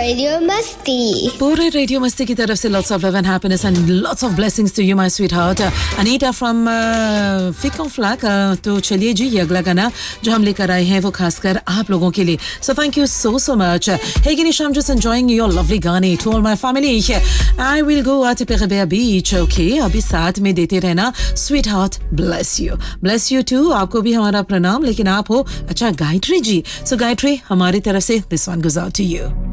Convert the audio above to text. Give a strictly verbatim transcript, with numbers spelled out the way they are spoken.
Radio मस्ती पूरे radio मस्ती की तरफ से lots of love and happiness and lots of blessings to you my sweetheart. Anita from uh, Fick of Flack. Uh, तो चलिए जी ये अगला गाना जो हम लेकर आए हैं वो खासकर आप लोगों के लिए. So thank you so so much. Hey Ginish, I'm just enjoying your lovely गाने to all my family. I will go at Peribea Beach. Okay, अभी साथ में देते रहना. Sweetheart, bless you. Bless you too. आपको भी हमारा प्रणाम. लेकिन आप हो अच्छा गायत्री जी. So गायत्री हमारी तरफ से this one goes out to you.